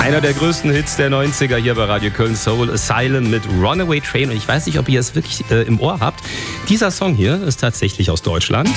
Einer der größten Hits der 90er hier bei Radio Köln, Soul Asylum mit Runaway Train. Und ich weiß nicht, ob ihr es wirklich im Ohr habt. Dieser Song hier ist tatsächlich aus Deutschland.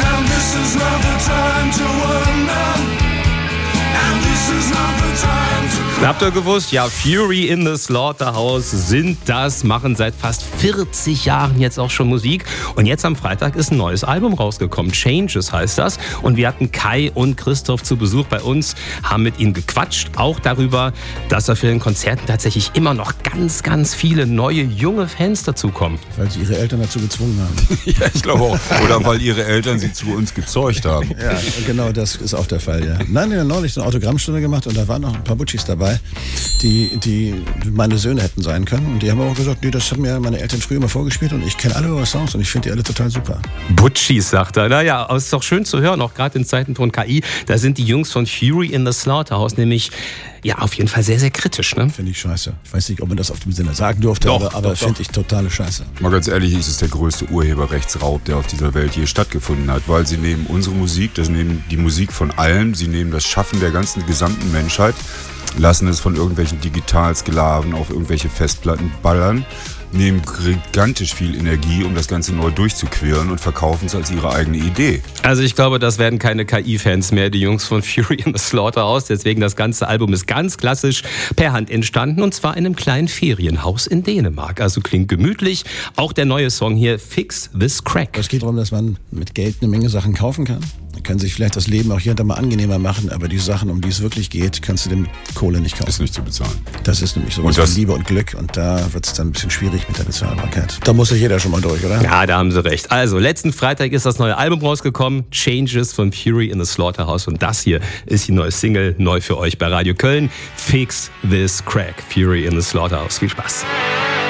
Habt ihr gewusst? Ja, Fury in the Slaughterhouse sind das, machen seit fast 40 Jahren jetzt auch schon Musik. Und jetzt am Freitag ist ein neues Album rausgekommen. Changes heißt das. Und wir hatten Kai und Christoph zu Besuch bei uns, haben mit ihnen gequatscht. Auch darüber, dass auf ihren Konzerten tatsächlich immer noch ganz, ganz viele neue, junge Fans dazukommen. Weil sie ihre Eltern dazu gezwungen haben. Ja, ich glaube auch. Oder weil ihre Eltern sie zu uns gezeugt haben. Ja, genau, das ist auch der Fall, ja. Nein, wir haben neulich so eine Autogrammstunde gemacht und da waren noch ein paar Butchis dabei, die meine Söhne hätten sein können. Und die haben auch gesagt, nee, das haben mir meine Eltern früher mal vorgespielt und ich kenne alle eure Songs und ich finde die alle total super. Butchis, sagt er. Naja, es ist doch schön zu hören, auch gerade in Zeiten von KI. Da sind die Jungs von Fury in the Slaughterhouse nämlich ja auf jeden Fall sehr, sehr kritisch. Ne? Finde ich scheiße. Ich weiß nicht, ob man das auf dem Sinne sagen durfte, aber finde ich totale Scheiße. Mal ganz ehrlich, ist es der größte Urheberrechtsraub, der auf dieser Welt je stattgefunden hat. Weil sie nehmen unsere Musik, das nehmen die Musik von allen, sie nehmen das Schaffen der gesamten Menschheit, lassen es von irgendwelchen Digitalsklaven auf irgendwelche Festplatten ballern, nehmen gigantisch viel Energie, um das Ganze neu durchzuqueren und verkaufen es als ihre eigene Idee. Also ich glaube, das werden keine KI-Fans mehr, die Jungs von Fury in the Slaughterhouse. Deswegen das ganze Album ist ganz klassisch per Hand entstanden und zwar in einem kleinen Ferienhaus in Dänemark. Also klingt gemütlich. Auch der neue Song hier, Fix This Crack. Es geht darum, dass man mit Geld eine Menge Sachen kaufen kann. Man kann sich vielleicht das Leben auch hier und da mal angenehmer machen, aber die Sachen, um die es wirklich geht, kannst du dem Kohle nicht kaufen. Ist nicht zu bezahlen. Das ist nämlich sowas wie Liebe und Glück und da wird es dann ein bisschen schwierig mit der Bezahlbarkeit. Da muss sich jeder schon mal durch, oder? Ja, da haben sie recht. Also, letzten Freitag ist das neue Album rausgekommen, Changes von Fury in the Slaughterhouse und das hier ist die neue Single, neu für euch bei Radio Köln, Fix This Crack, Fury in the Slaughterhouse. Viel Spaß.